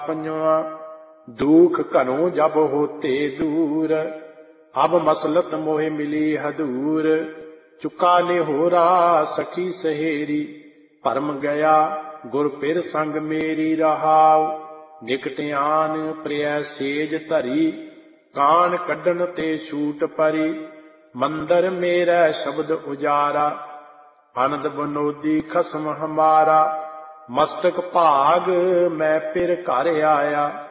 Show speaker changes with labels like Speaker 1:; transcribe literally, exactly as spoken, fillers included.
Speaker 1: पंजवा दुख घनों जब होते दूर, अब मसलत मोहे मिली हदूर। चुका निहोरा सखी सहेरी, भरम गया गुर पिर संग मेरी रहाव। निकट आन प्रिय सेज धरी, कान कड्डन ते छूट परी। मंदर मेरा शब्द उजारा, आनंद बनोदी खसम हमारा। मस्तक भाग मैं फिर घर आया,